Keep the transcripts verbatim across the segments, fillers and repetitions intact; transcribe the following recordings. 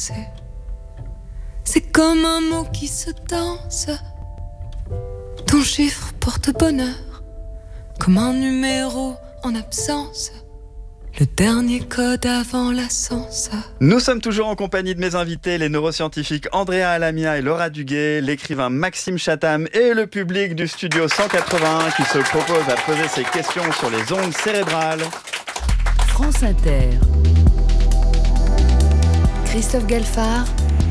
danser. C'est comme un mot qui se danse. Ton chiffre porte bonheur, comme un numéro en absence. Le dernier code avant l'ascenseur. Nous sommes toujours en compagnie de mes invités, les neuroscientifiques Andrea Alamia et Laura Duguay, l'écrivain Maxime Chatham et le public du studio cent quatre-vingt-un qui se propose à poser ses questions sur les ondes cérébrales. France Inter. Christophe Galfard.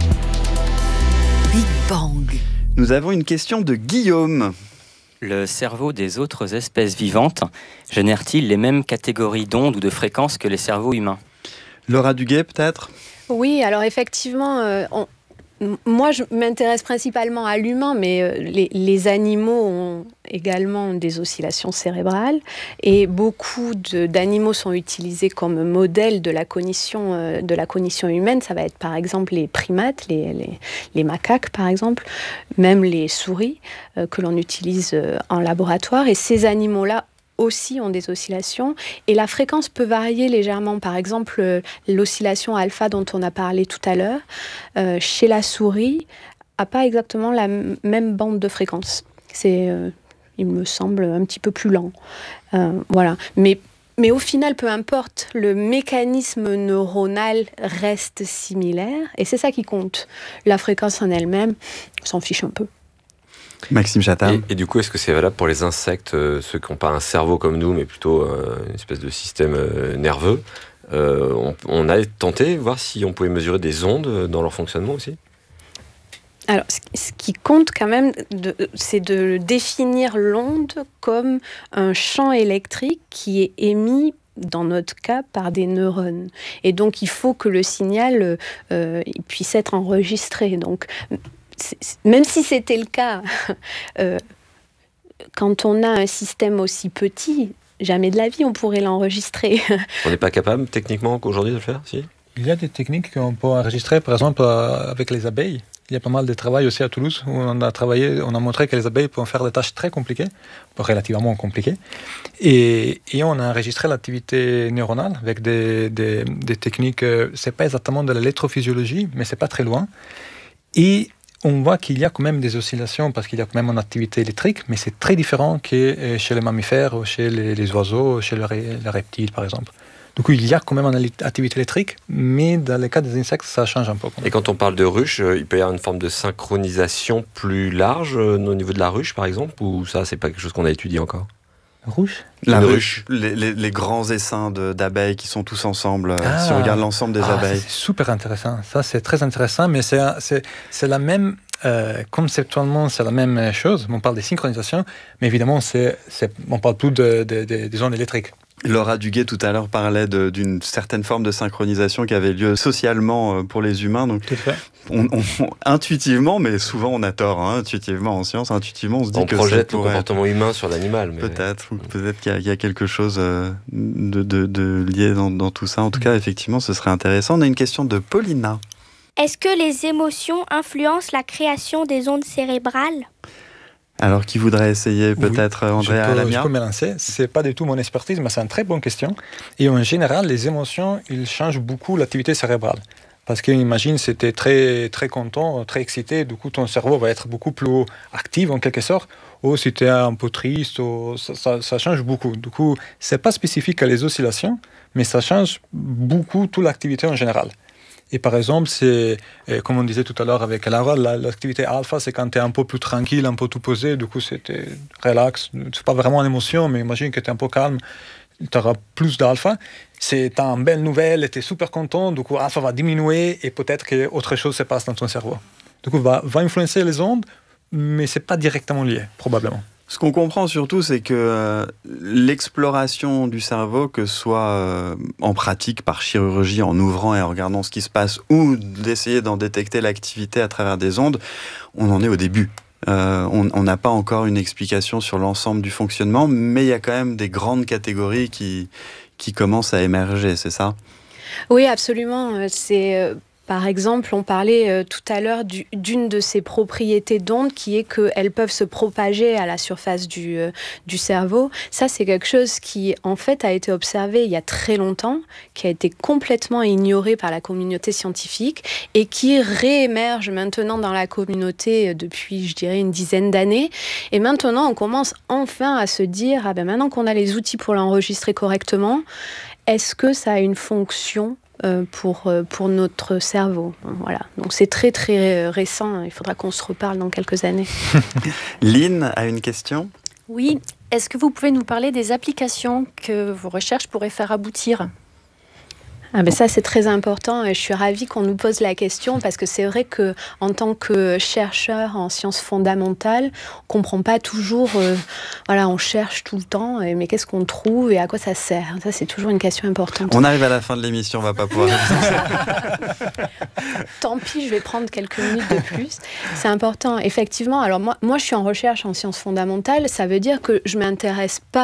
Big Bang. Nous avons une question de Guillaume. Le cerveau des autres espèces vivantes génère-t-il les mêmes catégories d'ondes ou de fréquences que les cerveaux humains ? Laura Duguay, peut-être ? Oui, alors effectivement, euh, on, moi je m'intéresse principalement à l'humain, mais euh, les, les animaux ont également des oscillations cérébrales et beaucoup de, d'animaux sont utilisés comme modèle de la cognition, euh, de la cognition humaine. Ça va être par exemple les primates, les, les, les macaques par exemple, même les souris euh, que l'on utilise euh, en laboratoire. Et ces animaux-là aussi ont des oscillations et la fréquence peut varier légèrement. Par exemple, euh, l'oscillation alpha dont on a parlé tout à l'heure, euh, chez la souris, n'a pas exactement la m- même bande de fréquence. C'est, euh, il me semble, un petit peu plus lent. Euh, voilà. Mais, mais au final, peu importe, le mécanisme neuronal reste similaire et c'est ça qui compte. La fréquence en elle-même, on s'en fiche un peu. Maxime Chatham. Et, et du coup, est-ce que c'est valable pour les insectes, euh, ceux qui n'ont pas un cerveau comme nous, mais plutôt euh, une espèce de système euh, nerveux euh, on, on a tenté, voir si on pouvait mesurer des ondes dans leur fonctionnement aussi ? Alors, ce qui compte quand même, de, c'est de définir l'onde comme un champ électrique qui est émis dans notre cas, par des neurones. Et donc, il faut que le signal euh, puisse être enregistré. Donc, c'est, même si c'était le cas, euh, quand on a un système aussi petit, jamais de la vie on pourrait l'enregistrer. On n'est pas capable, techniquement, aujourd'hui, de le faire, si ? Il y a des techniques qu'on peut enregistrer, par exemple, avec les abeilles. Il y a pas mal de travail aussi à Toulouse où on a travaillé, on a montré que les abeilles peuvent faire des tâches très compliquées, relativement compliquées, et, et on a enregistré l'activité neuronale avec des, des, des techniques. C'est pas exactement de l'électrophysiologie, mais c'est pas très loin. Et on voit qu'il y a quand même des oscillations parce qu'il y a quand même une activité électrique, mais c'est très différent que chez les mammifères, ou chez les, les oiseaux, chez les, les reptiles, par exemple. Du coup, il y a quand même une activité électrique, mais dans le cas des insectes, ça change un peu. Et quand on parle de ruche, il peut y avoir une forme de synchronisation plus large au niveau de la ruche, par exemple, ou ça, c'est pas quelque chose qu'on a étudié encore ? Ruche ? La ruche, les, les, les grands essaims de, d'abeilles qui sont tous ensemble, ah, si on regarde l'ensemble des ah, abeilles. C'est super intéressant, ça c'est très intéressant, mais c'est, c'est, c'est la même, euh, conceptuellement c'est la même chose, on parle de synchronisation, mais évidemment c'est, c'est, on parle plus de, de, de, des ondes électriques. Laura Duguay tout à l'heure parlait de, d'une certaine forme de synchronisation qui avait lieu socialement pour les humains. Donc, on, on, intuitivement, mais souvent on a tort, hein, intuitivement en science, intuitivement on se dit on que projette le comportement être... humain sur l'animal. Mais... Peut-être, ou peut-être qu'il y a, il y a quelque chose de, de, de lié dans, dans tout ça. En tout cas, effectivement, ce serait intéressant. On a une question de Paulina. Est-ce que les émotions influencent la création des ondes cérébrales ? Alors, qui voudrait essayer peut-être, oui, Andrea Alamia ? Je peux me lancer. Ce n'est pas du tout mon expertise, mais c'est une très bonne question. Et en général, les émotions, ils changent beaucoup l'activité cérébrale. Parce qu'imagine, c'était très, très content, très excité, du coup, ton cerveau va être beaucoup plus actif, en quelque sorte. Ou si tu es un peu triste, ou ça, ça, ça change beaucoup. Du coup, ce n'est pas spécifique à les oscillations, mais ça change beaucoup toute l'activité en général. Et par exemple, c'est, comme on disait tout à l'heure avec Laura, l'activité alpha, c'est quand tu es un peu plus tranquille, un peu tout posé, du coup, c'était relax. C'est pas vraiment une émotion, mais imagine que tu es un peu calme, tu auras plus d'alpha. C'est t'as une belle nouvelle, tu es super content, du coup, alpha va diminuer et peut-être qu'autre chose se passe dans ton cerveau. Du coup, va, va influencer les ondes, mais c'est pas directement lié, probablement. Ce qu'on comprend surtout, c'est que euh, l'exploration du cerveau, que ce soit euh, en pratique par chirurgie, en ouvrant et en regardant ce qui se passe, ou d'essayer d'en détecter l'activité à travers des ondes, on en est au début. Euh, on n'a pas encore une explication sur l'ensemble du fonctionnement, mais il y a quand même des grandes catégories qui, qui commencent à émerger, c'est ça ? Oui, absolument. C'est... Par exemple, on parlait euh, tout à l'heure du, d'une de ces propriétés d'ondes qui est qu'elles peuvent se propager à la surface du, euh, du cerveau. Ça, c'est quelque chose qui, en fait, a été observé il y a très longtemps, qui a été complètement ignoré par la communauté scientifique et qui réémerge maintenant dans la communauté depuis, je dirais, une dizaine d'années. Et maintenant, on commence enfin à se dire, ah ben maintenant qu'on a les outils pour l'enregistrer correctement, est-ce que ça a une fonction Euh, pour, euh, pour notre cerveau. Voilà. Donc c'est très très récent, il faudra qu'on se reparle dans quelques années. Lynn a une question ? Oui, est-ce que vous pouvez nous parler des applications que vos recherches pourraient faire aboutir ? Ah ben ça c'est très important et je suis ravie qu'on nous pose la question parce que c'est vrai que en tant que chercheur en sciences fondamentales, on comprend pas toujours. Euh, voilà, on cherche tout le temps, et, mais qu'est-ce qu'on trouve et à quoi ça sert ? Ça c'est toujours une question importante. On arrive à la fin de l'émission, on va pas pouvoir. Tant pis, je vais prendre quelques minutes de plus. C'est important, effectivement. Alors moi, moi je suis en recherche en sciences fondamentales. Ça veut dire que je m'intéresse pas